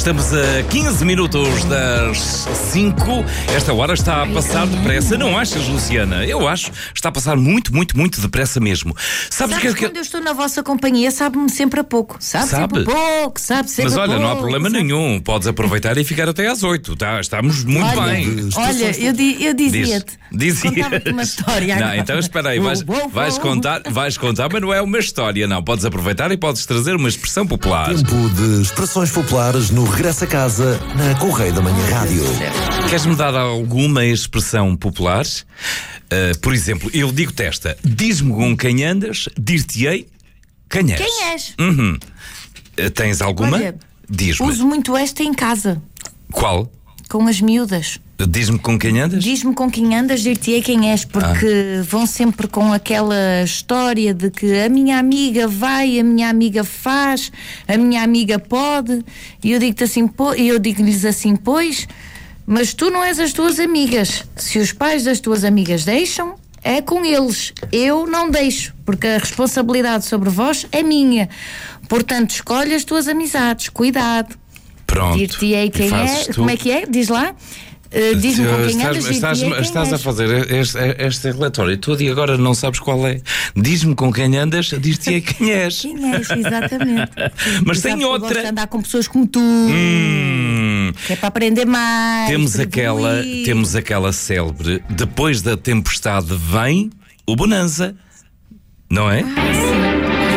Estamos a 15 minutos das 5. Esta hora está a passar depressa, não achas, Luciana? Eu acho. Está a passar muito depressa mesmo. Sabes que quando eu estou na vossa companhia, sabe-me sempre a pouco. Sabe sempre a pouco, sabe sempre Mas a olha, pouco. não há problema nenhum. Podes aproveitar e ficar até às 8. Estamos muito bem. Olha, eu dizia-te. Contava-te uma história agora. Não, então espera aí. Vais contar, mas não é uma história, não. Podes aproveitar e podes trazer uma expressão popular. Tempo de expressões populares no Regresso a Casa na Correio da Manhã Rádio. Queres-me dar alguma expressão popular? Por exemplo, eu digo-te esta: diz-me com quem andas, dir-te-ei quem és. Quem és? Tens alguma? Olha, diz-me. uso muito esta em casa. Qual? Com as miúdas. Diz-me com quem andas? Diz-me com quem andas, dir-te-ei quem és, porque vão sempre com aquela história de que a minha amiga vai, a minha amiga faz, a minha amiga pode, e eu digo-te assim, eu digo-lhes assim, pois, mas tu não és as tuas amigas. Se os pais das tuas amigas deixam, é com eles. Eu não deixo, porque a responsabilidade sobre vós é minha. Portanto, escolhe as tuas amizades, cuidado. Pronto. Dir-te-ei quem é, como é que é? Diz lá. Diz-me com quem andas, estás a fazer este relatório todo e agora não sabes qual é. Diz-me com quem andas, diz-te quem és. Quem és, exatamente. Mas tem outra. Gosto de andar com pessoas como tu, que é para aprender mais. Temos aquela célebre: depois da tempestade vem o bonanza, não é? Sim.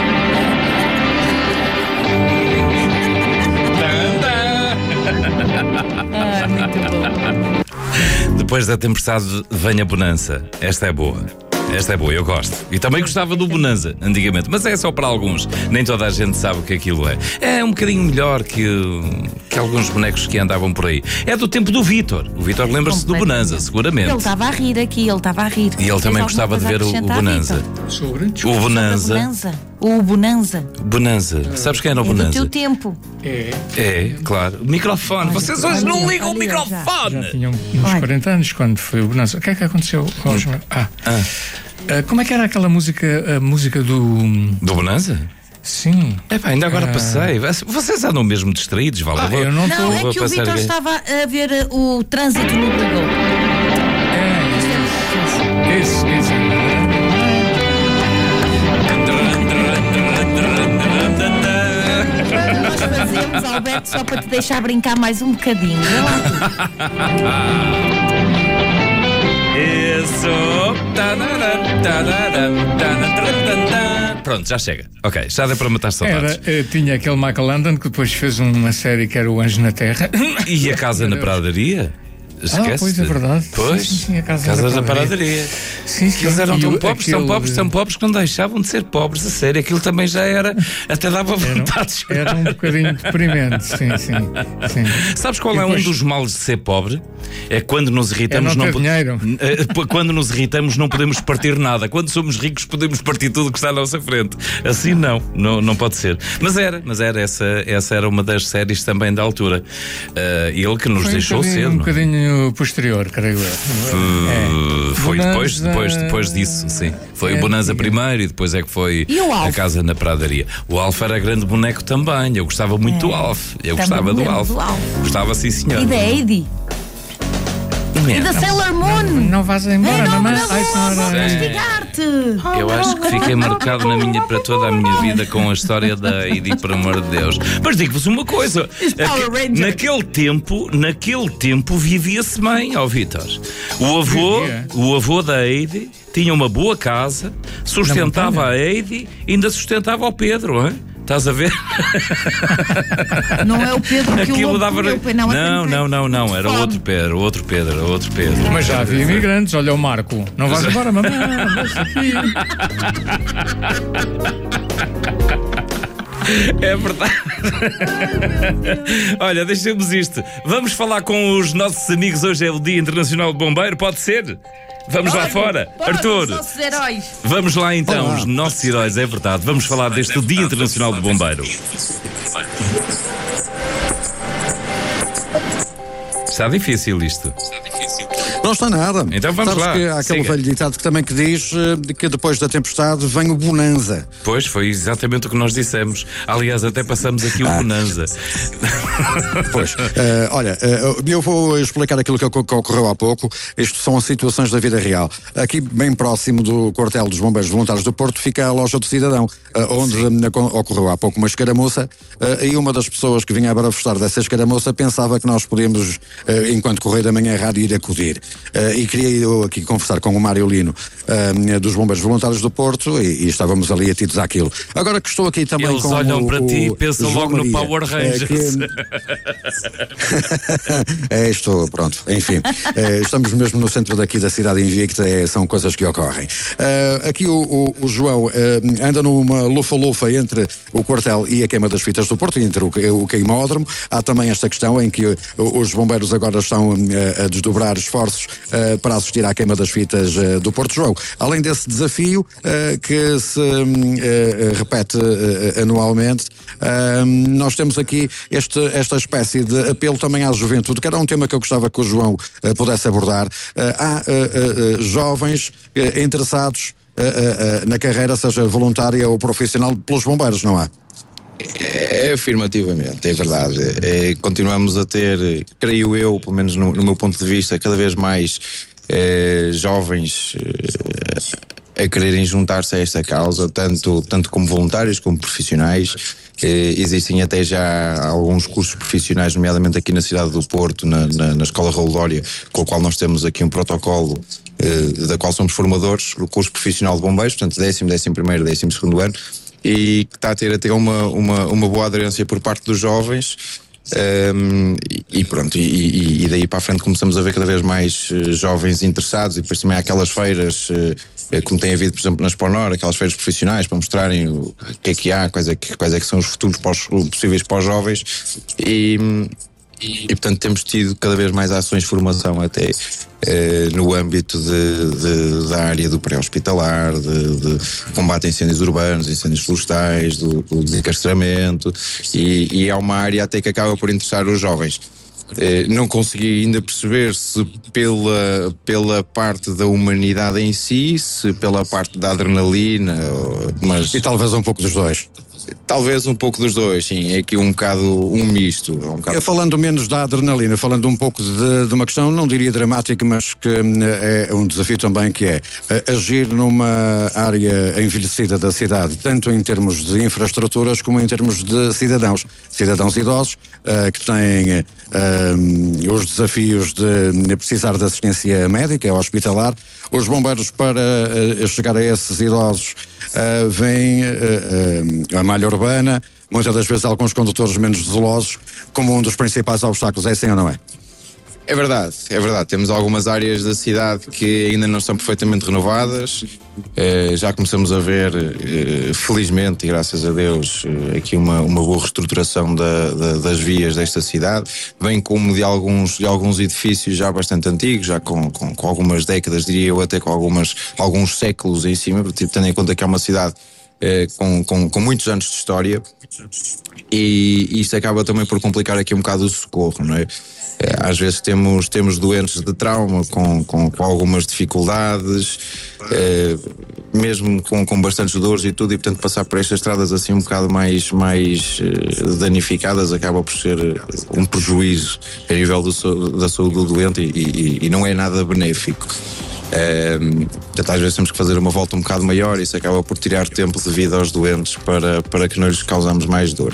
Muito bom. Depois da tempestade vem a bonança. Esta é boa, eu gosto. E também gostava do bonanza antigamente, mas é só para alguns. Nem toda a gente sabe o que aquilo é. É um bocadinho melhor que alguns bonecos que andavam por aí. É do tempo do Vítor. O Vítor lembra-se do bonanza, seguramente. Ele estava a rir aqui, E ele também gostava de ver o bonanza. O bonanza. O bonanza. Bonanza. Sabes quem era o bonanza? É do teu tempo. É, claro. O microfone. Vocês hoje não ligam o microfone. Já tinham uns 40 anos quando foi o bonanza. O que é que aconteceu com os... como é que era aquela música, a música do... Do bonanza? Sim. Ainda agora passei. Vocês andam mesmo distraídos, Valdo. Eu não estou... Não, é que o Vítor estava a ver o trânsito no Google. Isso. Nós fazemos, Alberto, só para te deixar brincar mais um bocadinho. Isso. Pronto, já chega. Ok, já deu para matar saudades. Tinha aquele Michael Landon que depois fez uma série que era O Anjo na Terra. E a Casa na Pradaria? Esquece. Pois é verdade. Pois, sim, a Casa da Pradaria. Sim. Eles eram tão pobres que não deixavam de ser pobres, a sério. Aquilo também já era, até dava vontade de chorar. Era um bocadinho deprimente, sim. Sabes qual é um dos males de ser pobre? É quando nos irritamos, quando nos irritamos não podemos partir nada. Quando somos ricos podemos partir tudo que está à nossa frente. Assim não pode ser. Mas era essa era uma das séries também da altura. Ele que nos deixou cedo. Um bocadinho posterior, creio eu. Foi depois disso, sim. Foi o Bonanza primeiro e depois é que foi a Casa na Pradaria. O Alf era grande boneco também. Eu gostava muito do Alf. Gostava do Alf. Gostava, sim, senhor. E da Heidi. E da Sailor Moon. Não vais embora, não, mamãe. vou castigar-te. Eu acho que fiquei marcado para toda a minha vida com a história da Heidi, por amor de Deus. Mas digo-vos uma coisa: naquele tempo vivia-se bem, Vítor. O avô da Heidi tinha uma boa casa, sustentava a Heidi e ainda sustentava o Pedro, hein? Estás a ver? Não é o Pedro que aquilo o dava... Não. Era outro Pedro. Mas já havia imigrantes. Olha o Marco. Não vais embora, mamãe. É verdade. Olha, deixemos isto. Vamos falar com os nossos amigos. Hoje é o Dia Internacional do Bombeiro. Pode ser? Vamos lá fora, Arthur. Os nossos heróis. Vamos lá então, os nossos heróis, é verdade. Vamos falar deste Dia Internacional do Bombeiro. Está difícil isto. Não está nada. Então vamos Sabes lá. Que há aquele velho ditado que também que diz que depois da tempestade vem o bonanza. Pois, foi exatamente o que nós dissemos. Aliás, até passamos aqui o bonanza. Pois, olha, eu vou explicar aquilo que ocorreu há pouco. Isto são situações da vida real. Aqui, bem próximo do quartel dos Bombeiros Voluntários do Porto, fica a loja do cidadão, onde ocorreu há pouco uma escaramuça, e uma das pessoas que vinha a barafustar dessa escaramuça pensava que nós podíamos, enquanto Correio da Manhã Rádio, ir acudir. E queria eu aqui conversar com o Mário Lino, dos Bombeiros Voluntários do Porto, e estávamos ali atidos àquilo. Agora que estou aqui também eles com olham para ti e pensam logo no Power Rangers. Estou, pronto, enfim. Estamos mesmo no centro daqui da cidade invicta, são coisas que ocorrem. Aqui o João anda numa lufa-lufa entre o quartel e a queima das fitas do Porto, entre o queimódromo. Há também esta questão em que os bombeiros agora estão a desdobrar esforços para assistir à queima das fitas do Porto. João, além desse desafio que se repete anualmente, nós temos aqui esta espécie de apelo também à juventude, que era um tema que eu gostava que o João pudesse abordar. Há jovens interessados na carreira, seja voluntária ou profissional, pelos bombeiros, não há? Afirmativamente, é verdade. Continuamos a ter, creio eu, pelo menos no meu ponto de vista, cada vez mais jovens a quererem juntar-se a esta causa, tanto como voluntários como profissionais. Existem até já alguns cursos profissionais, nomeadamente aqui na cidade do Porto, na Escola Raul Dória, com o qual nós temos aqui um protocolo da qual somos formadores, o curso profissional de bombeiros, portanto 10º, 11º, 12º ano, e que está a ter até uma boa aderência por parte dos jovens. E pronto, e daí para a frente começamos a ver cada vez mais jovens interessados, e depois também há aquelas feiras, como tem havido, por exemplo, na Exponor, aquelas feiras profissionais para mostrarem o que há, quais é que são os futuros possíveis para os jovens, e portanto temos tido cada vez mais ações de formação até no âmbito da área do pré-hospitalar, de combate a incêndios urbanos, incêndios florestais, do desencarceramento, e é uma área até que acaba por interessar os jovens. Não consegui ainda perceber se pela parte da humanidade em si, se pela parte da adrenalina, mas... E talvez um pouco dos dois. Talvez um pouco dos dois, sim. É aqui um bocado um misto. Falando menos da adrenalina, falando um pouco de uma questão, não diria dramática, mas que é um desafio também, que é agir numa área envelhecida da cidade, tanto em termos de infraestruturas como em termos de cidadãos idosos, que têm os desafios de precisar de assistência médica, hospitalar. Os bombeiros, para chegar a esses idosos, vêm a malha urbana, muitas das vezes alguns condutores menos zelosos, como um dos principais obstáculos. É assim ou não é? É verdade. Temos algumas áreas da cidade que ainda não estão perfeitamente renovadas. Já começamos a ver, felizmente e graças a Deus, aqui uma boa reestruturação das vias desta cidade, bem como de alguns edifícios já bastante antigos, já com algumas décadas, diria eu, até com alguns séculos em cima, tendo em conta que é uma cidade com muitos anos de história, e isto acaba também por complicar aqui um bocado o socorro, não é? Às vezes temos doentes de trauma com algumas dificuldades, mesmo com bastantes dores e tudo, e portanto passar por estas estradas assim um bocado mais danificadas acaba por ser um prejuízo a nível da saúde do doente, e não é nada benéfico. Portanto, às vezes temos que fazer uma volta um bocado maior, e isso acaba por tirar tempo de vida aos doentes para que não lhes causamos mais dor.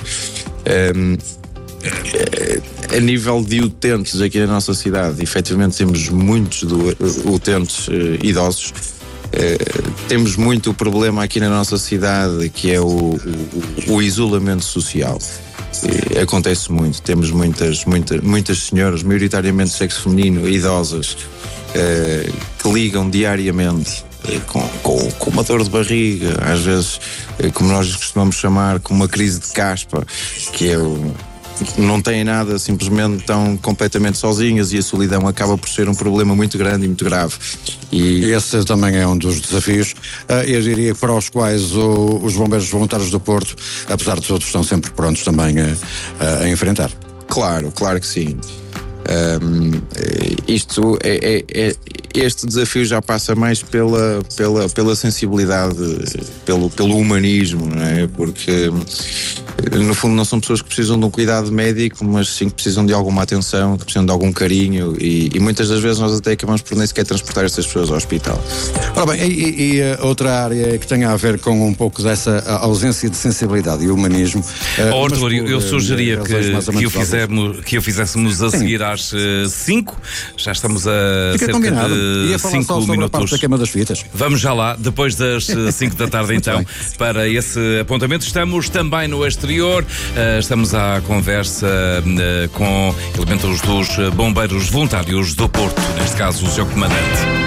A nível de utentes aqui na nossa cidade, efetivamente temos muitos utentes idosos. Temos muito o problema aqui na nossa cidade, que é o isolamento social. Acontece muito, temos muitas senhoras, maioritariamente de sexo feminino, idosas, que ligam diariamente com uma dor de barriga, às vezes, como nós costumamos chamar, com uma crise de caspa, que é não têm nada, simplesmente estão completamente sozinhas, e a solidão acaba por ser um problema muito grande e muito grave. E esse também é um dos desafios, eu diria, para os quais os bombeiros voluntários do Porto, apesar de tudo, estão sempre prontos também a enfrentar. Claro que sim. Isto este desafio já passa mais pela sensibilidade, pelo humanismo, não é? Porque no fundo não são pessoas que precisam de um cuidado médico, mas sim que precisam de alguma atenção, que precisam de algum carinho e muitas das vezes nós até acabamos por nem sequer transportar estas pessoas ao hospital. Ora bem, e outra área que tem a ver com um pouco dessa ausência de sensibilidade e humanismo. Arthur, eu sugeria que o fizéssemos a seguir às 5. Já estamos a Fica cerca combinado. de 5 minutos. Da queima das fitas. Vamos já lá, depois das 5 da tarde então, para esse apontamento. Estamos também no exterior, estamos à conversa com elementos dos bombeiros voluntários do Porto, neste caso o seu comandante.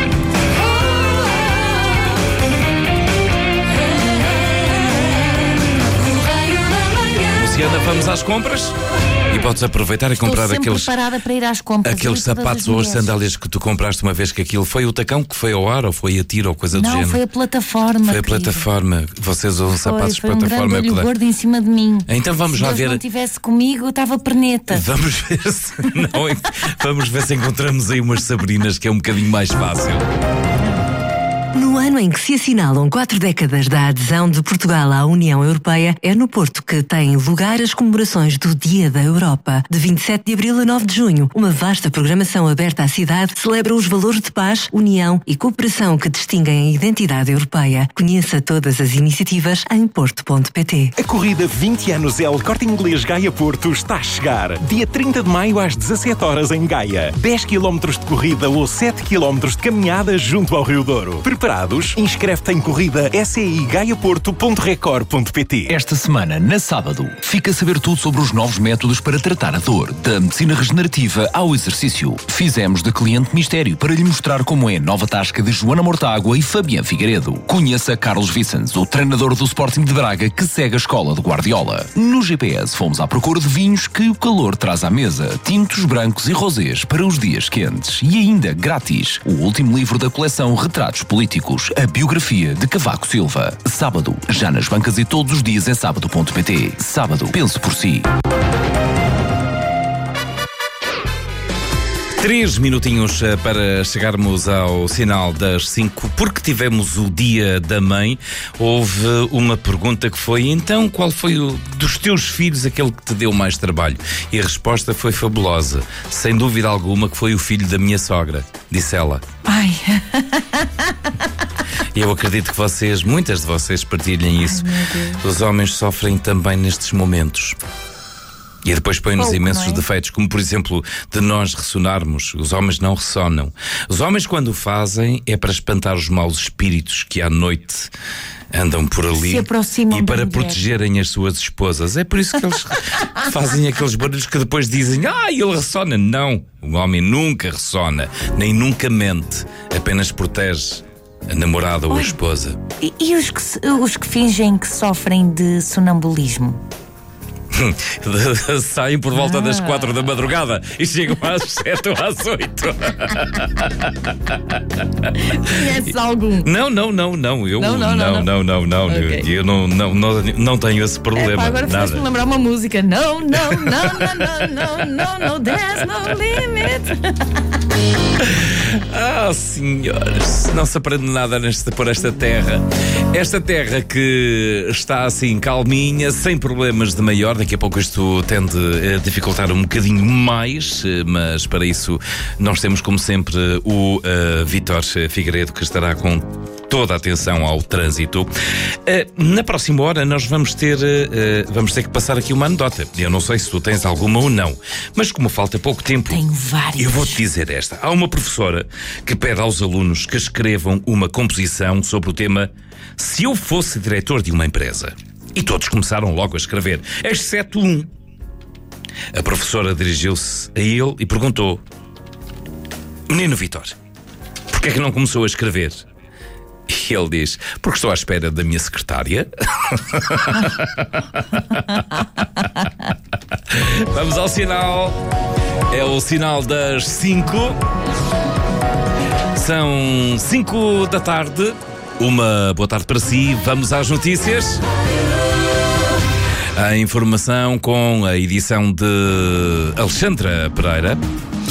Luciana, vamos às compras? E podes aproveitar e comprar preparada para ir às compras. Aqueles sapatos ou as sandálias que tu compraste uma vez, que aquilo foi o tacão que foi ao ar ou foi a tiro ou coisa do género? Não, foi a plataforma. Foi a plataforma. Vocês usam sapatos de plataforma. Foi um grande olho gordo em cima de mim. Então vamos lá ver. Se Deus não estivesse comigo, estava perneta. Vamos ver se encontramos aí umas Sabrinas, que é um bocadinho mais fácil. No ano em que se assinalam 4 décadas da adesão de Portugal à União Europeia, é no Porto que têm lugar as comemorações do Dia da Europa. De 27 de abril a 9 de junho, uma vasta programação aberta à cidade celebra os valores de paz, união e cooperação que distinguem a identidade europeia. Conheça todas as iniciativas em porto.pt. A corrida 20 anos El Corte Inglês Gaia Porto está a chegar. Dia 30 de maio às 17 horas em Gaia. 10 km de corrida ou 7 km de caminhada junto ao Rio Douro. Preparados? Inscreve-te em corrida SEIGaiaporto.record.pt. Esta semana, na sábado, fica a saber tudo sobre os novos métodos para tratar a dor, da medicina regenerativa ao exercício. Fizemos de cliente mistério para lhe mostrar como é a nova tasca de Joana Mortágua e Fabián Figueiredo. Conheça Carlos Vicens, o treinador do Sporting de Braga que segue a escola de Guardiola. No GPS fomos à procura de vinhos que o calor traz à mesa, tintos brancos e rosés para os dias quentes. E ainda, grátis, o último livro da coleção Retratos Políticos, a biografia de Cavaco Silva. Sábado, já nas bancas e todos os dias em sábado.pt. Sábado, pense por si. 3 minutinhos para chegarmos ao sinal das 5, porque tivemos o Dia da Mãe. Houve uma pergunta que foi: então, qual foi dos teus filhos aquele que te deu mais trabalho? E a resposta foi fabulosa. Sem dúvida alguma que foi o filho da minha sogra, disse ela. Ai. E eu acredito que vocês, muitas de vocês, partilhem isso. Os homens sofrem também nestes momentos. E depois põe-nos imensos defeitos, como por exemplo, de nós ressonarmos. Os homens não ressonam. Os homens, quando o fazem, é para espantar os maus espíritos que à noite andam por ali e para protegerem as suas esposas. É por isso que eles fazem aqueles barulhos que depois dizem: ele ressona. Não, o homem nunca ressona, nem nunca mente. Apenas protege a namorada ou a esposa. E os que fingem que sofrem de sonambulismo? Saem por volta das 4 da madrugada e chegam às 7 ou às 8. Conheces algum? Não. Eu Okay. Eu não tenho esse problema. Agora faz-me lembrar uma música. No, there's no limit. Senhores, não se aprende nada por esta terra. Esta terra que está assim calminha, sem problemas de maior. Daqui a pouco isto tende a dificultar um bocadinho mais, mas para isso nós temos, como sempre, o Vítor Figueiredo, que estará com toda a atenção ao trânsito. Na próxima hora nós vamos ter que passar aqui uma anedota. Eu não sei se tu tens alguma ou não, mas como falta pouco tempo, tenho várias. Eu vou-te dizer esta. Há uma professora que pede aos alunos que escrevam uma composição sobre o tema "Se eu fosse diretor de uma empresa". E todos começaram logo a escrever, exceto um. A professora dirigiu-se a ele e perguntou: "Menino Vítor, porquê é que não começou a escrever?" E ele diz: "Porque estou à espera da minha secretária." Vamos ao sinal. É o sinal das 5. São 5 da tarde. Uma boa tarde para si. Vamos às notícias. A informação com a edição de Alexandra Pereira.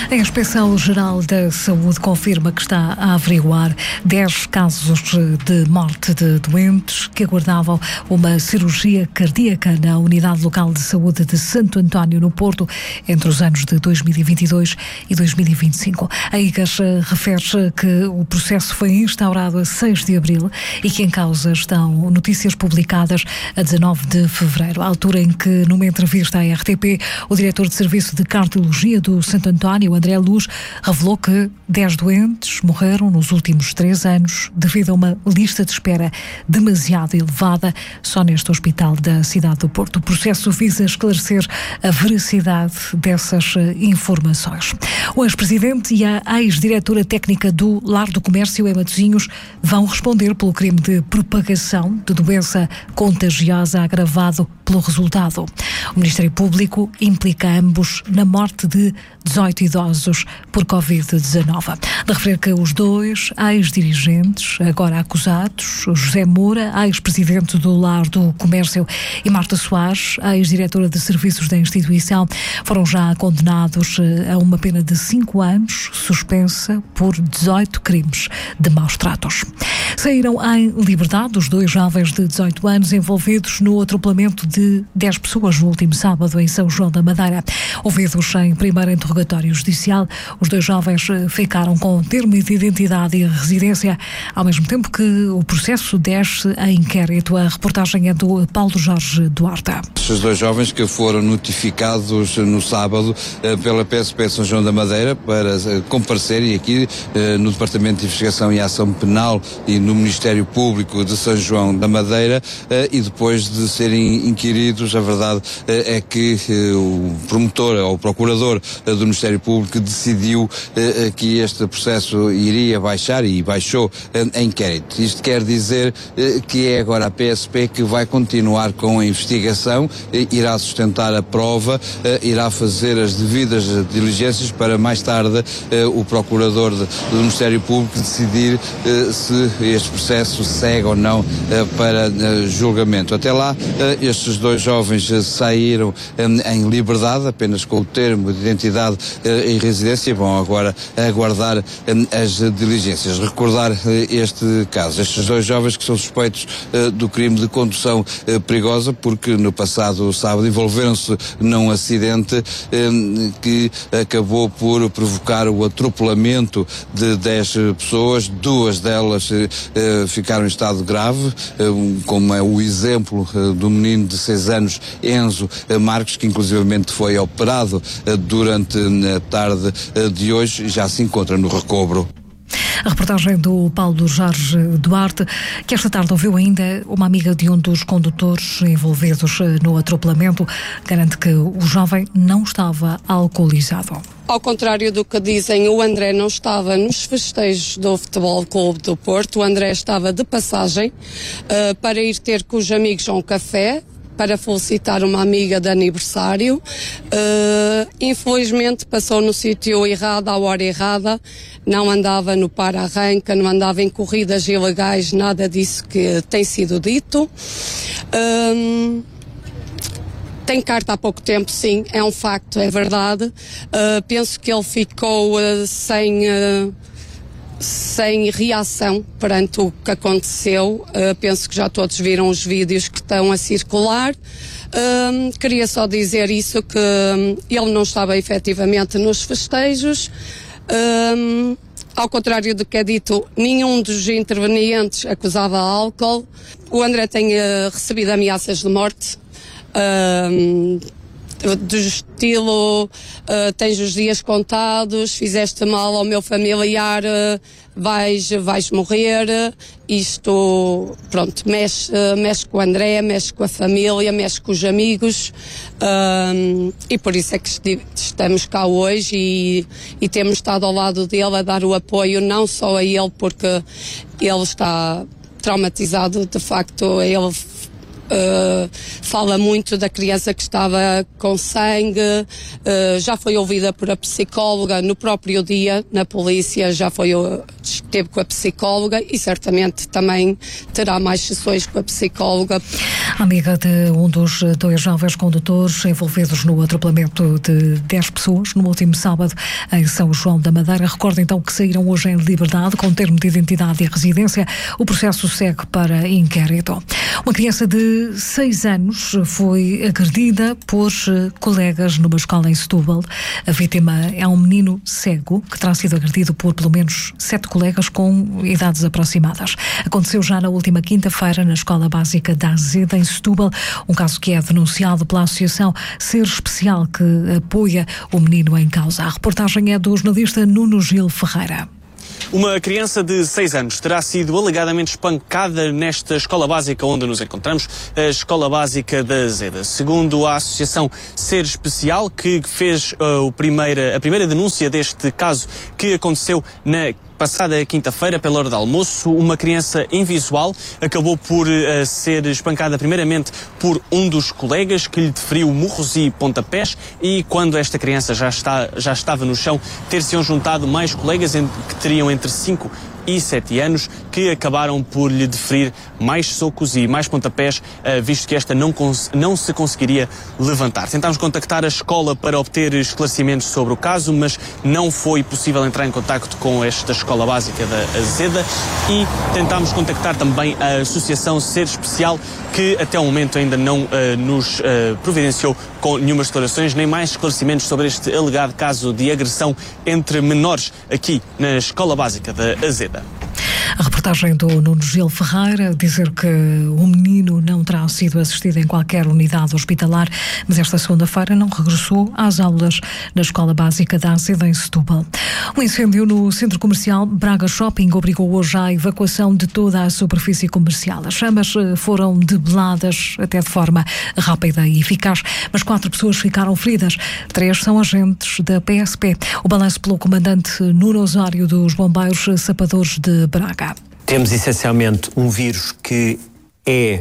A Inspeção-Geral da Saúde confirma que está a averiguar 10 casos de morte de doentes que aguardavam uma cirurgia cardíaca na Unidade Local de Saúde de Santo António, no Porto, entre os anos de 2022 e 2025. A IGAS refere que o processo foi instaurado a 6 de abril e que em causa estão notícias publicadas a 19 de fevereiro, à altura em que, numa entrevista à RTP, o diretor de Serviço de Cardiologia do Santo António, André Luz, revelou que 10 doentes morreram nos últimos 3 anos devido a uma lista de espera demasiado elevada só neste hospital da cidade do Porto. O processo visa esclarecer a veracidade dessas informações. O ex-presidente e a ex-diretora técnica do Lar do Comércio em Matosinhos vão responder pelo crime de propagação de doença contagiosa agravado pelo resultado. O Ministério Público implica ambos na morte de 18 idosos por Covid-19. De referir que os 2 ex-dirigentes, agora acusados, José Moura, ex-presidente do Lar do Comércio, e Marta Soares, ex-diretora de serviços da instituição, foram já condenados a uma pena de 5 anos, suspensa por 18 crimes de maus-tratos. Saíram em liberdade os 2 jovens de 18 anos envolvidos no atropelamento de 10 pessoas no último sábado em São João da Madeira. Ouvidos em primeiro interrogatório judicial, os 2 jovens ficaram com termo de identidade e residência, ao mesmo tempo que o processo desce a inquérito. A reportagem é do Paulo Jorge Duarte. Estes 2 jovens que foram notificados no sábado pela PSP São João da Madeira para comparecerem aqui no Departamento de Investigação e Ação Penal e no Ministério Público de São João da Madeira, e depois de serem inquiridos, a verdade é que o promotor ou o procurador do Ministério Público decidiu que este processo iria baixar e baixou a inquérito. Isto quer dizer que é agora a PSP que vai continuar com a investigação, irá sustentar a prova, irá fazer as devidas diligências para mais tarde o procurador do Ministério Público decidir se este processo segue ou não para julgamento. Até lá, estes 2 jovens saíram em liberdade, apenas com o termo de identidade e residência, e vão agora aguardar as diligências. Recordar este caso, estes 2 jovens que são suspeitos do crime de condução perigosa, porque no passado sábado envolveram-se num acidente que acabou por provocar o atropelamento de 10 pessoas, 2 delas ficaram em estado grave, como é o exemplo do menino de 6 anos, Enzo Marques, que inclusivamente foi operado durante a tarde de hoje e já se encontra no recobro. A reportagem do Paulo Jorge Duarte, que esta tarde ouviu ainda uma amiga de um dos condutores envolvidos no atropelamento, garante que o jovem não estava alcoolizado. Ao contrário do que dizem, o André não estava nos festejos do Futebol Clube do Porto. O André estava de passagem para ir ter com os amigos a um café, para felicitar uma amiga de aniversário. Infelizmente passou no sítio errado, à hora errada, não andava no para-arranca, não andava em corridas ilegais, nada disso que tem sido dito. Tem carta há pouco tempo, sim, é um facto, é verdade. Penso que ele ficou sem reação perante o que aconteceu. Penso que já todos viram os vídeos que estão a circular. Queria só dizer isso, que ele não estava efetivamente nos festejos. Ao contrário do que é dito, nenhum dos intervenientes acusava álcool. O André tem recebido ameaças de morte. Do estilo, tens os dias contados, fizeste mal ao meu familiar, vais morrer. Isto, pronto, mexe com o André, mexe com a família, mexe com os amigos, e por isso é que estamos cá hoje e temos estado ao lado dele a dar o apoio, não só a ele, porque ele está traumatizado, de facto. Ele fala muito da criança que estava com sangue, já foi ouvida por a psicóloga no próprio dia, na polícia, esteve com a psicóloga e certamente também terá mais sessões com a psicóloga. A amiga de um dos 2 jovens condutores envolvidos no atropelamento de 10 pessoas no último sábado em São João da Madeira recorda então que saíram hoje em liberdade com termo de identidade e residência. O processo segue para inquérito. Uma criança de 6 anos foi agredida por colegas numa escola em Setúbal. A vítima é um menino cego que terá sido agredido por pelo menos 7 colegas com idades aproximadas. Aconteceu já na última quinta-feira na Escola Básica da Azeda, em Setúbal, um caso que é denunciado pela Associação Ser Especial, que apoia o menino em causa. A reportagem é do jornalista Nuno Gil Ferreira. Uma criança de 6 anos terá sido alegadamente espancada nesta escola básica onde nos encontramos, a Escola Básica da Azeda. Segundo a Associação Ser Especial, que fez a primeira denúncia deste caso que aconteceu na passada quinta-feira, pela hora de almoço, uma criança invisual acabou por ser espancada primeiramente por um dos colegas que lhe deferiu murros e pontapés, e quando esta criança já estava no chão, ter-se-iam juntado mais colegas que teriam entre 5 e 7 anos, que acabaram por lhe deferir mais socos e mais pontapés, visto que esta não se conseguiria levantar. Tentámos contactar a escola para obter esclarecimentos sobre o caso, mas não foi possível entrar em contacto com esta Escola Básica da Azeda, e tentámos contactar também a Associação Ser Especial, que até o momento ainda não nos providenciou com nenhumas declarações nem mais esclarecimentos sobre este alegado caso de agressão entre menores aqui na Escola Básica da Azeda. A reportagem do Nuno Gil Ferreira dizer que o menino não terá sido assistido em qualquer unidade hospitalar, mas esta segunda-feira não regressou às aulas na Escola Básica da Azeda, em Setúbal. Um incêndio no centro comercial Braga Shopping obrigou hoje à evacuação de toda a superfície comercial. As chamas foram debeladas até de forma rápida e eficaz, mas 4 pessoas ficaram feridas. 3 são agentes da PSP. O balanço pelo comandante Nuno Osório dos Bombeiros Sapadores de Braga. Temos essencialmente um vírus que é...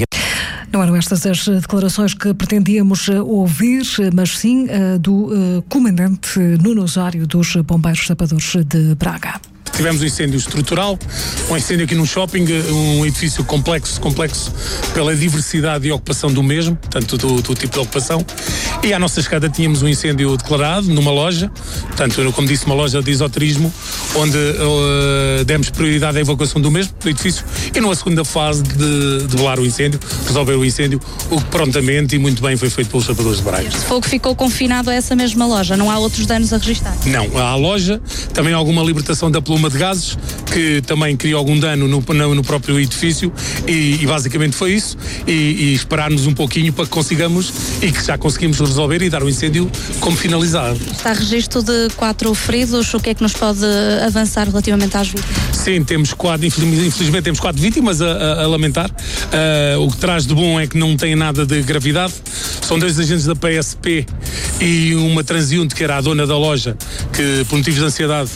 Não eram estas as declarações que pretendíamos ouvir, mas sim do comandante Nuno Osório dos Bombeiros Sapadores de Braga. Tivemos um incêndio estrutural, um incêndio aqui num shopping, um edifício complexo pela diversidade e ocupação do mesmo, portanto do tipo de ocupação, e à nossa chegada tínhamos um incêndio declarado numa loja, portanto, como disse, uma loja de esoterismo, onde demos prioridade à evacuação do mesmo, do edifício, e numa segunda fase de debelar o incêndio, resolver o incêndio, o que prontamente e muito bem foi feito pelos Sapadores de Braga. Este fogo ficou confinado a essa mesma loja, não há outros danos a registrar? Não, há a loja, também há alguma libertação da pluma de gases, que também criou algum dano no próprio edifício, e basicamente foi isso, e esperar-nos um pouquinho para que consigamos, e que já conseguimos resolver e dar o incêndio como finalizado. Está registro de 4 feridos, o que é que nos pode avançar relativamente às vítimas? Sim, temos 4, infelizmente temos 4 vítimas a lamentar. O que traz de bom é que não tem nada de gravidade. São 2 agentes da PSP e uma transeunte que era a dona da loja, que por motivos de ansiedade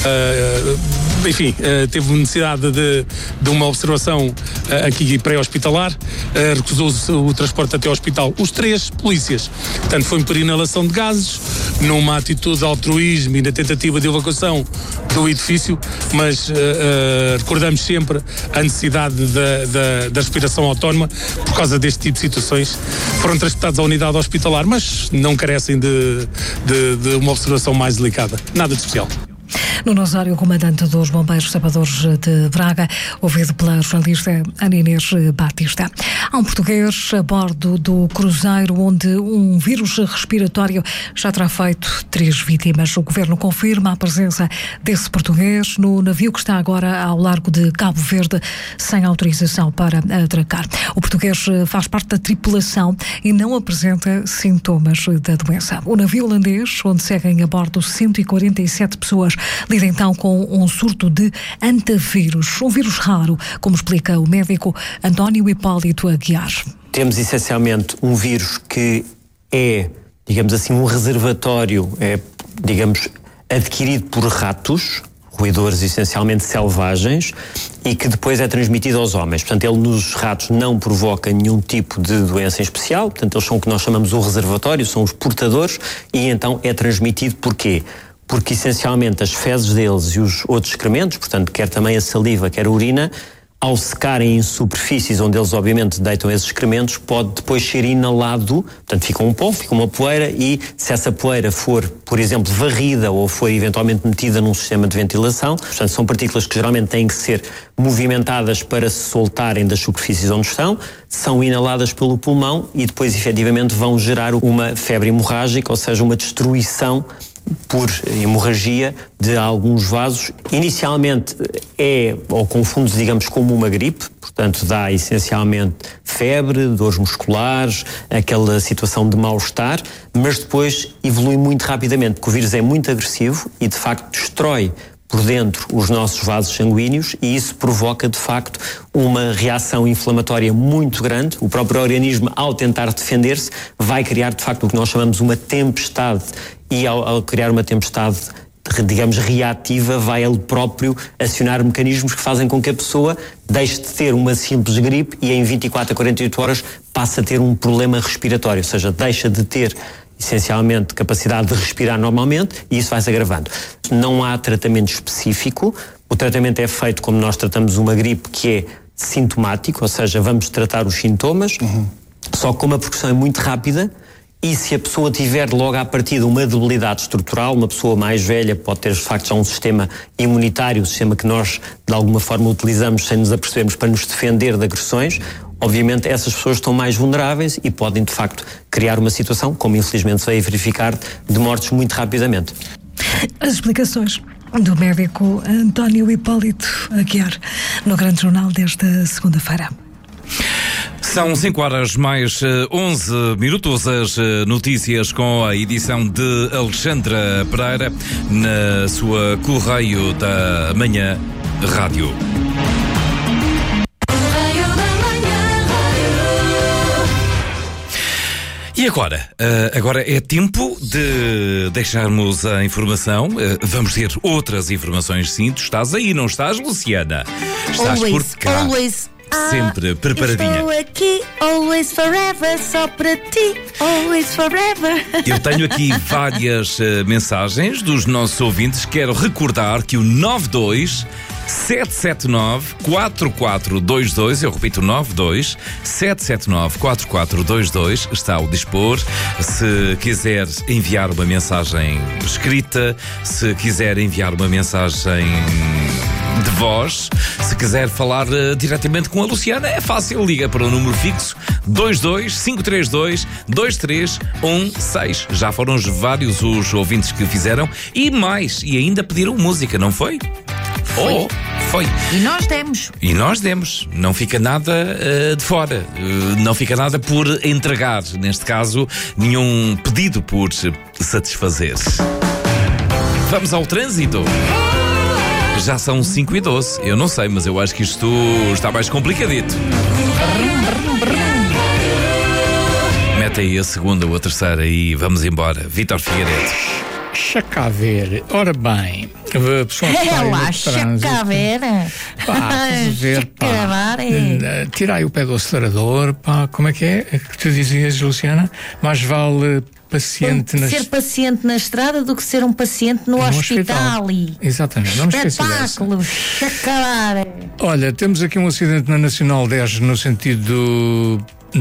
teve necessidade de uma observação aqui pré-hospitalar, recusou-se o transporte até ao hospital. Os 3 polícias, portanto, foi por inalação de gases, numa atitude de altruísmo e na tentativa de evacuação do edifício, mas recordamos sempre a necessidade da respiração autónoma por causa deste tipo de situações. Foram transportados à unidade hospitalar, mas não carecem de uma observação mais delicada. Nada de especial. Nuno Osório, comandante dos Bombeiros Sapadores de Braga, ouvido pela jornalista Ana Inês Batista. Há um português a bordo do cruzeiro onde um vírus respiratório já terá feito 3 vítimas. O governo confirma a presença desse português no navio que está agora ao largo de Cabo Verde sem autorização para atracar. O português faz parte da tripulação e não apresenta sintomas da doença. O navio holandês, onde seguem a bordo 147 pessoas, lida então com um surto de antavírus, um vírus raro, como explica o médico António Hipólito Aguiar. Temos essencialmente um vírus que é, digamos assim, um reservatório, adquirido por ratos, roedores essencialmente selvagens, e que depois é transmitido aos homens. Portanto, ele nos ratos não provoca nenhum tipo de doença em especial, portanto, eles são o que nós chamamos o reservatório, são os portadores, e então é transmitido porquê? Porque essencialmente as fezes deles e os outros excrementos, portanto, quer também a saliva, quer a urina, ao secarem em superfícies onde eles obviamente deitam esses excrementos, pode depois ser inalado, portanto fica um pó, fica uma poeira, e se essa poeira for, por exemplo, varrida ou for eventualmente metida num sistema de ventilação, portanto são partículas que geralmente têm que ser movimentadas para se soltarem das superfícies onde estão, são inaladas pelo pulmão e depois efetivamente vão gerar uma febre hemorrágica, ou seja, uma destruição por hemorragia de alguns vasos. Inicialmente ou confunde-se, digamos, como uma gripe, portanto dá essencialmente febre, dores musculares, aquela situação de mal-estar, mas depois evolui muito rapidamente, porque o vírus é muito agressivo e de facto destrói por dentro os nossos vasos sanguíneos e isso provoca de facto uma reação inflamatória muito grande. O próprio organismo, ao tentar defender-se, vai criar de facto o que nós chamamos uma tempestade, e ao criar uma tempestade, digamos, reativa, vai ele próprio acionar mecanismos que fazem com que a pessoa deixe de ter uma simples gripe e em 24 a 48 horas passe a ter um problema respiratório, ou seja, deixa de ter essencialmente capacidade de respirar normalmente e isso vai-se agravando. Não há tratamento específico, o tratamento é feito como nós tratamos uma gripe, que é sintomático, ou seja, vamos tratar os sintomas, só que como a progressão é muito rápida, e se a pessoa tiver logo à partida uma debilidade estrutural, uma pessoa mais velha pode ter de facto já um sistema imunitário, o sistema que nós de alguma forma utilizamos sem nos apercebermos para nos defender de agressões, obviamente essas pessoas estão mais vulneráveis e podem de facto criar uma situação, como infelizmente se vai verificar, de mortes muito rapidamente. As explicações do médico António Hipólito Aguiar no Grande Jornal desta segunda-feira. São 5 horas mais 11 minutos, as notícias com a edição de Alexandra Pereira na sua Correio da Manhã Rádio. E agora? Agora é tempo de deixarmos a informação. Vamos ter outras informações, sim. Tu estás aí, não estás, Luciana? Estás por cá. Always. Sempre preparadinha. Estou aqui, always forever, só para ti, always forever. Eu tenho aqui várias mensagens dos nossos ouvintes. Quero recordar que o 92-779-4422, eu repito, 92-779-4422 está ao dispor. Se quiser enviar uma mensagem escrita, se quiser enviar uma mensagem de voz, se quiser falar diretamente com a Luciana, é fácil, liga para o número fixo 22-532-2316. Já foram vários os ouvintes que fizeram e mais, e ainda pediram música, não foi? Foi. E nós demos. Não fica nada de fora. Não fica nada por entregar. Neste caso, nenhum pedido por satisfazer. Vamos ao trânsito. Já são 5:12. Eu não sei, mas eu acho que isto está mais complicadito. Mete aí a segunda ou a terceira e vamos embora. Vítor Figueiredo. Chacaver. Ora bem, pessoal que é lá, chacaver. Tirai o pé do acelerador, pá, como é que tu dizias, Luciana? Mais vale ser paciente na estrada do que ser um paciente no hospital. Exatamente, não me esqueça dessa. Espetáculo, chacavar. Olha, temos aqui um acidente na Nacional 10 no sentido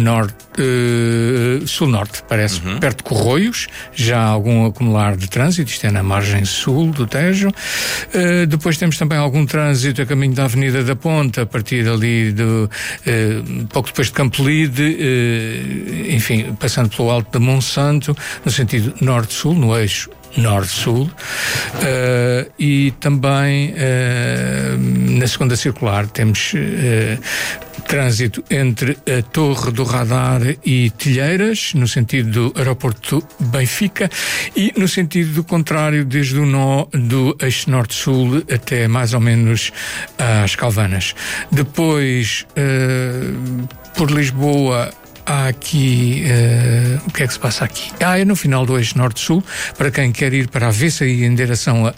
sul-norte, parece, perto de Corroios, já há algum acumular de trânsito, isto é na margem sul do Tejo. Depois temos também algum trânsito a caminho da Avenida da Ponta, a partir ali pouco depois de Campolide, enfim, passando pelo Alto de Monsanto, no sentido norte-sul, no eixo norte-sul, e também na segunda circular temos trânsito entre a Torre do Radar e Telheiras, no sentido do aeroporto de Benfica, e no sentido contrário, desde o nó do eixo norte-sul até mais ou menos às Calvanas. Depois, por Lisboa, há aqui, o que é que se passa aqui? É no final do eixo norte-sul, para quem quer ir para a VCI em direção a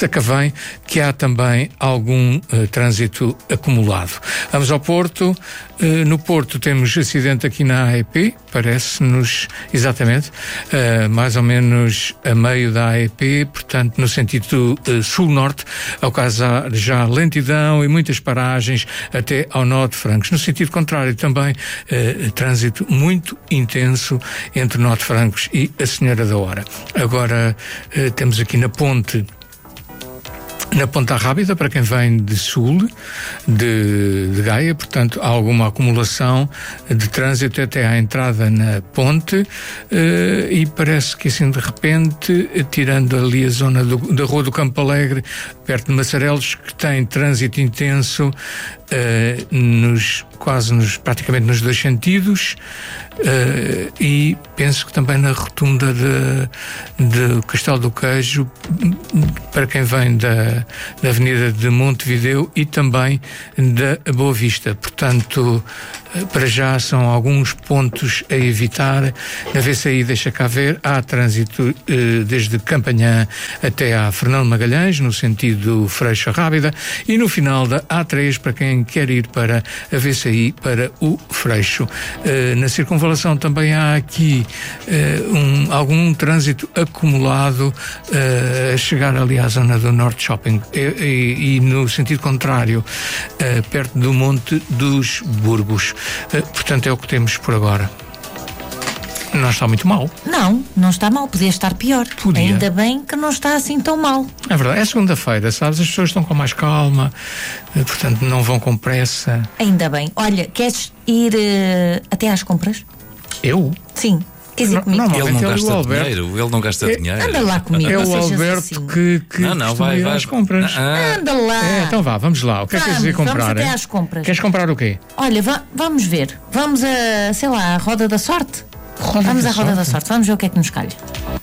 Sacavém, que há também algum trânsito acumulado. Vamos ao Porto, No Porto temos acidente aqui na AEP, parece-nos exatamente, mais ou menos a meio da AEP, portanto no sentido sul-norte, ao causar já lentidão e muitas paragens até ao nó de Francos. No sentido contrário também, trânsito muito intenso entre o nó de Francos e a Senhora da Hora. Agora temos aqui na Ponta Rábida, para quem vem de sul, de Gaia, portanto há alguma acumulação de trânsito até à entrada na ponte, e parece que assim de repente, tirando ali a zona da Rua do Campo Alegre, perto de Massarelos, que tem trânsito intenso praticamente nos dois sentidos, e penso que também na rotunda de Castelo do Queijo, para quem vem da Avenida de Montevideo e também da Boa Vista. Portanto, para já são alguns pontos a evitar. Na VCI, deixa cá ver, há trânsito desde Campanhã até à Fernando Magalhães, no sentido Freixo Rábida, e no final da A3, para quem quer ir para a VCI, para o Freixo. Na circunvalação também há aqui algum trânsito acumulado a chegar ali à zona do Norte Shopping e no sentido contrário, perto do Monte dos Burgos. Portanto, é o que temos por agora. Não está muito mal. Não está mal, podia estar pior. Podia. Ainda bem que não está assim tão mal. É verdade, é segunda-feira, sabes? As pessoas estão com mais calma, portanto não vão com pressa. Ainda bem. Olha, queres ir até às compras? Eu? Sim. Quer dizer comigo? Ele não gasta dinheiro. Ele não gasta dinheiro. Anda lá comigo. É o Alberto assim. que não, vai às compras. Anda lá. Então vamos lá. O que é que queres ir comprar? Vamos até às compras. Queres comprar o quê? Olha, vamos ver. Vamos a, sei lá, a Roda da Sorte. Vamos à Roda da Sorte. Vamos ver o que é que nos calha.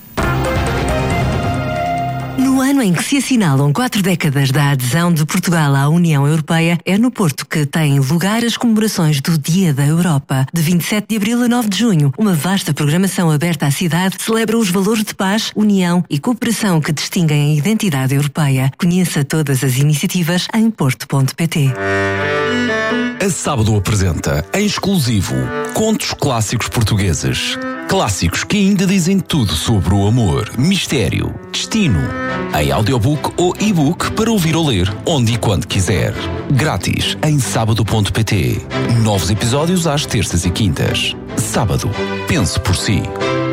No ano em que se assinalam 4 décadas da adesão de Portugal à União Europeia, é no Porto que têm lugar as comemorações do Dia da Europa. De 27 de abril a 9 de junho, uma vasta programação aberta à cidade celebra os valores de paz, união e cooperação que distinguem a identidade europeia. Conheça todas as iniciativas em porto.pt. A Sábado apresenta, em exclusivo, contos clássicos portugueses. Clássicos que ainda dizem tudo sobre o amor, mistério, destino. Em audiobook ou e-book para ouvir ou ler, onde e quando quiser. Grátis em sábado.pt. Novos episódios às terças e quintas. Sábado. Pense por si.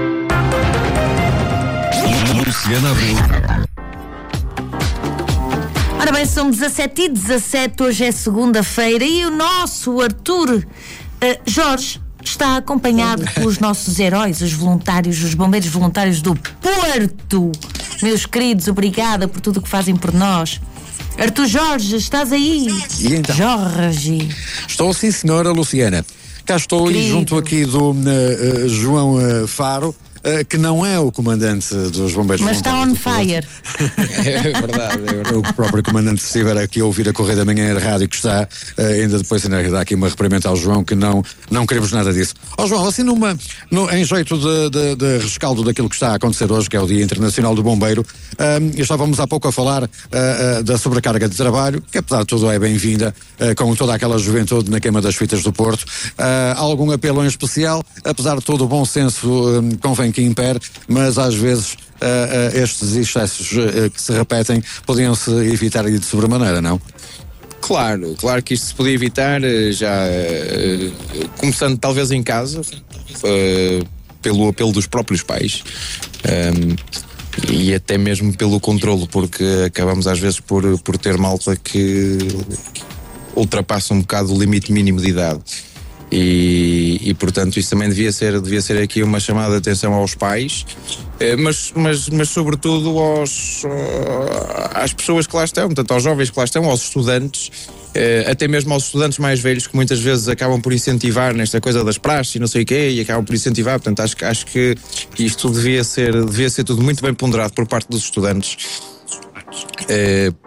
Ora bem, são 17h17, hoje é segunda-feira e o nosso Arthur Jorge está acompanhado pelos nossos heróis, os voluntários, os bombeiros voluntários do Porto. Meus queridos, obrigada por tudo o que fazem por nós. Arthur Jorge, estás aí? E então? Jorge. Estou sim, senhora Luciana. Cá estou e junto aqui do João Faro, que não é o comandante dos bombeiros mas está on fire. É verdade, o próprio comandante se estiver aqui a ouvir a Correio da Manhã a rádio que está, ainda depois ainda dá aqui uma reprimenda ao João, que não queremos nada disso. João, assim em jeito de rescaldo daquilo que está a acontecer hoje, que é o Dia Internacional do Bombeiro, estávamos há pouco a falar da sobrecarga de trabalho, que apesar de tudo é bem-vinda, com toda aquela juventude na queima das fitas do Porto. Há algum apelo em especial? Apesar de todo o bom senso convém que impere, mas às vezes estes excessos que se repetem podiam-se evitar de sobremaneira, não? Claro que isto se podia evitar, já começando talvez em casa, pelo apelo dos próprios pais, e até mesmo pelo controlo, porque acabamos às vezes por ter malta que ultrapassa um bocado o limite mínimo de idade. E portanto isso também devia ser aqui uma chamada de atenção aos pais, mas sobretudo às pessoas que lá estão, portanto aos jovens que lá estão, aos estudantes, até mesmo aos estudantes mais velhos, que muitas vezes acabam por incentivar nesta coisa das praxes e não sei o quê, e acabam por incentivar. Portanto acho que isto devia ser tudo muito bem ponderado por parte dos estudantes,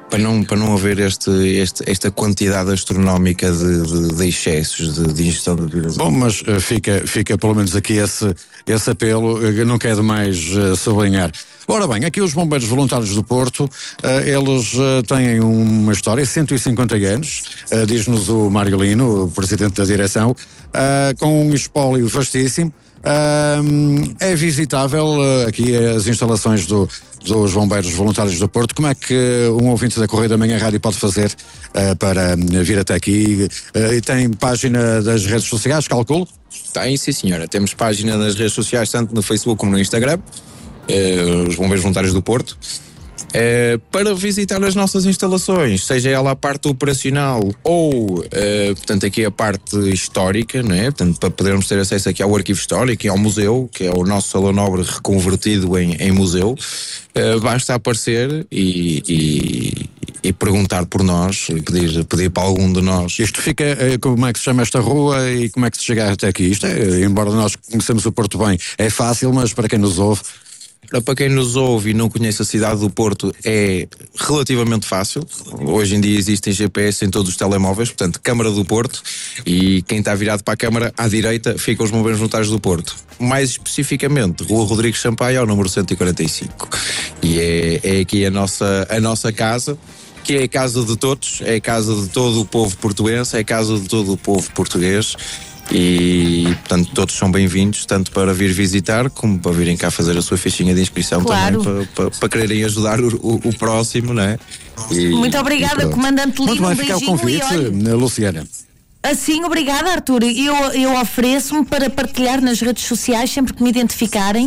para não haver esta quantidade astronómica de excessos de ingestão de bebidas. Bom, mas fica pelo menos aqui esse apelo, não quero mais sublinhar. Ora bem, aqui os Bombeiros Voluntários do Porto, eles têm uma história, 150 anos, diz-nos o Mário Lino, o presidente da direção, com um espólio vastíssimo. É visitável aqui as instalações dos Bombeiros Voluntários do Porto. Como é que um ouvinte da Correio da Manhã Rádio pode fazer para vir até aqui? E tem página das redes sociais, calculo? Tem, sim senhora. Temos página nas redes sociais, tanto no Facebook como no Instagram, os Bombeiros Voluntários do Porto. Para visitar as nossas instalações, seja ela a parte operacional ou, portanto, aqui a parte histórica, não é? Portanto, para podermos ter acesso aqui ao arquivo histórico e ao museu, que é o nosso salão nobre reconvertido em museu, basta aparecer e perguntar por nós, e pedir para algum de nós. Isto fica, como é que se chama esta rua e como é que se chega até aqui? Isto embora nós conhecemos o Porto bem, é fácil, mas para quem nos ouve... Para quem nos ouve e não conhece a cidade do Porto, é relativamente fácil. Hoje em dia existem GPS em todos os telemóveis, portanto, Câmara do Porto, e quem está virado para a Câmara, à direita, ficam os Bombeiros Voluntários do Porto. Mais especificamente, Rua Rodrigues Sampaio, ao número 145. E é aqui a nossa casa, que é a casa de todos, é a casa de todo o povo portuense, é a casa de todo o povo português. E, portanto, todos são bem-vindos, tanto para vir visitar como para virem cá fazer a sua fichinha de inscrição, claro. Também, para quererem ajudar o próximo, não é? Muito obrigada, Comandante Lino. Muito bem, ficar o convite, Luciana. Assim, obrigada, Artur. Eu ofereço-me para partilhar nas redes sociais sempre que me identificarem.